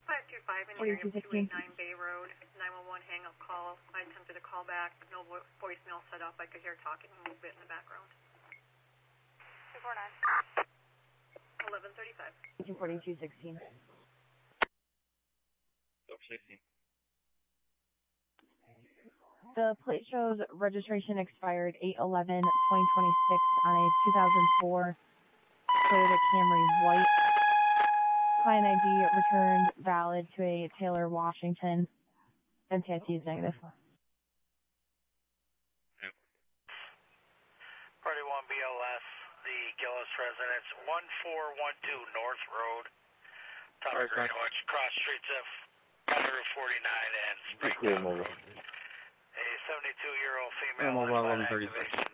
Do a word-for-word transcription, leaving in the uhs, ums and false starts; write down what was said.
five two five in the area of two eighty-nine Bay Road, nine one one hang-up call. I attempted to call back, but no vo voicemail set up. I could hear talking a little bit in the background. two four nine. eleven thirty-five. two forty-two sixteen. sixteen. The plate shows registration expired eight eleven twenty twenty-six on a two thousand four Toyota Camry white. Client I D returned valid to a Taylor, Washington. N T I C is negative. Yep. Party one B L S, the Gillis residence, one four one two North Road, top of Greenwich, cross streets of County Route forty-nine and Springtown Road. A seventy-two-year-old female on activation.